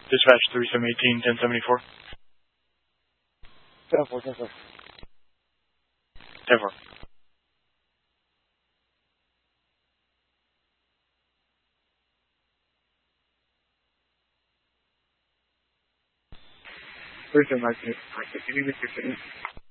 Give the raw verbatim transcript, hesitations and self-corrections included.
Dispatch three seven eighteen, ten seventy-four. ten four, ten four. ten four. three seven nineteen. Can you make your